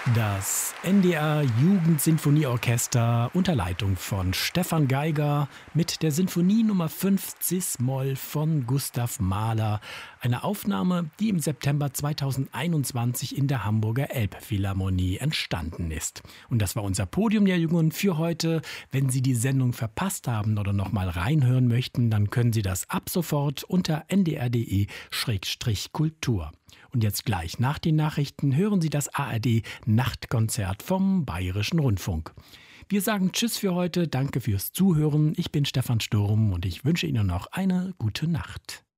Das NDR Jugendsinfonieorchester unter Leitung von Stefan Geiger mit der Sinfonie Nummer 5 Cis-Moll von Gustav Mahler. Eine Aufnahme, die im September 2021 in der Hamburger Elbphilharmonie entstanden ist. Und das war unser Podium der Jugend für heute. Wenn Sie die Sendung verpasst haben oder noch mal reinhören möchten, dann können Sie das ab sofort unter ndr.de/kultur. Und jetzt gleich nach den Nachrichten hören Sie das ARD-Nachtkonzert vom Bayerischen Rundfunk. Wir sagen Tschüss für heute, danke fürs Zuhören. Ich bin Stefan Sturm und ich wünsche Ihnen noch eine gute Nacht.